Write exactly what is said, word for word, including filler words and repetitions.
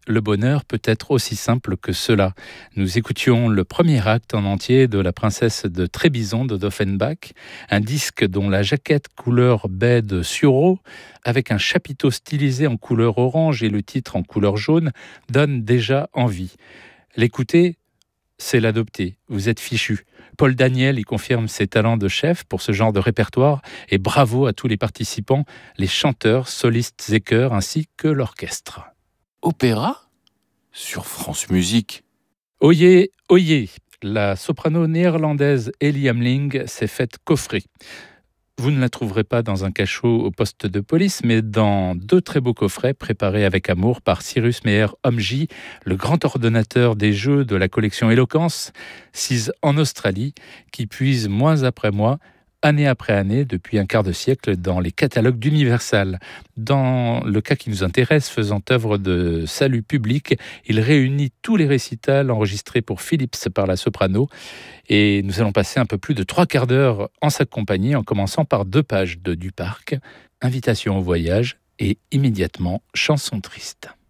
le bonheur peut être aussi simple que cela. Nous écoutions le premier acte en entier de La princesse de Trébizon de D'Offenbach, un disque dont la jaquette couleur baie de sureau, avec un chapiteau stylisé en couleur orange et le titre en couleur jaune, donne déjà envie. L'écouter, c'est l'adopter. Vous êtes fichu. Paul Daniel y confirme ses talents de chef pour ce genre de répertoire et bravo à tous les participants, les chanteurs, solistes et chœurs ainsi que l'orchestre. Opéra sur France Musique. Oyez, oyez, la soprano néerlandaise Ellie Hamling s'est faite coffrer. Vous ne la trouverez pas dans un cachot au poste de police, mais dans deux très beaux coffrets préparés avec amour par Cyrus Meyer-Homji, le grand ordonnateur des jeux de la collection Eloquence, sise en Australie, qui puise mois après mois, année après année, depuis un quart de siècle, dans les catalogues d'Universal. Dans le cas qui nous intéresse, faisant œuvre de salut public, il réunit tous les récitals enregistrés pour Philips par la soprano. Et nous allons passer un peu plus de trois quarts d'heure en sa compagnie, en commençant par deux pages de Duparc, Invitation au voyage et immédiatement Chanson triste.